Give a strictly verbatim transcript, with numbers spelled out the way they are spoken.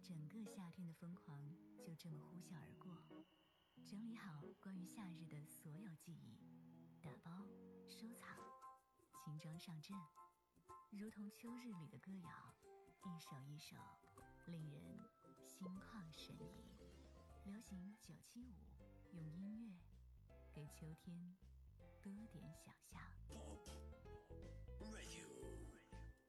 整个夏天的疯狂就这么呼啸而过。整理好关于夏日的所有记忆，打包收藏，轻装上阵，如同秋日里的歌谣，一首一首令人心旷神怡。流行九七五，用音乐给秋天多点想象。 Pop Radio。